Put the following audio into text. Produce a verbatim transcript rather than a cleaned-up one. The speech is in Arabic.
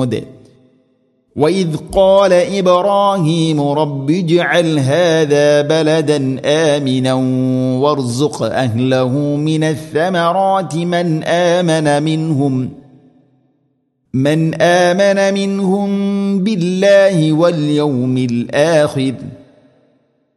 ثمود وإذ قال إبراهيم رب اجعل هذا بلدا آمنا وارزق أهله من الثمرات من آمن منهم من آمن منهم بالله واليوم الآخر